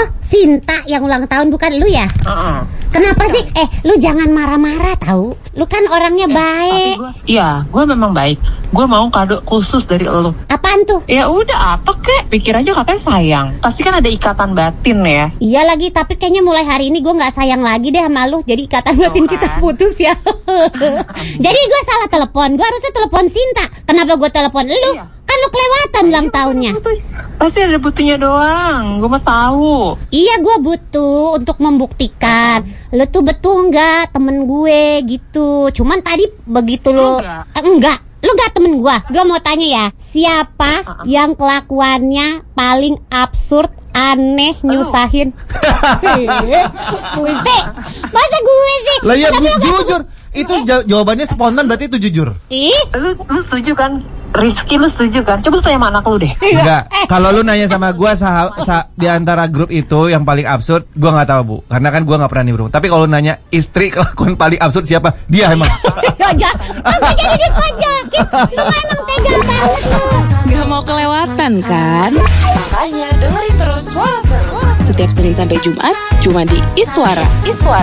Oh, Sinta yang ulang tahun bukan lu ya? Kenapa sih? Lu jangan marah-marah tahu. Lu kan orangnya baik. Gue memang baik. Gue mau kado khusus dari lu. Apaan tuh? Ya udah apa kek? Pikir aja katanya sayang. Pasti kan ada ikatan batin ya. Iya lagi, tapi kayaknya mulai hari ini gue nggak sayang lagi deh sama lu. Jadi ikatan batin kita putus ya. Jadi gue salah telepon. Gue harusnya telepon Sinta. Kenapa gue telepon lu? Iya. Kan lu kelewatan ulang tahunnya. Pasti ada butuhnya doang. Gue mah tahu. Iya, gue butuh untuk membuktikan lu tuh betul nggak temen gue gitu. Cuman tadi begitu lu enggak. Lu gak temen gua mau tanya ya, siapa yang kelakuannya paling absurd, aneh, nyusahin? Gue masa gue sih? Lah ya jujur, itu jawabannya spontan, berarti itu jujur. Lu setuju kan? Rizky, lu setuju kan? Coba lu tanya sama anak lu deh. Enggak, kalau lu nanya sama gua di antara grup itu yang paling absurd, gua nggak tahu Bu, karena kan gua nggak pernah nimbrung. Tapi kalau nanya istri kelakuan paling absurd siapa? Dia emang. Sampai jadi dipajakin. Lu emang tega banget lu. Gak mau kelewatan kan? Makanya dengerin terus Suara Seru setiap Senin sampai Jumat cuma di Iswara.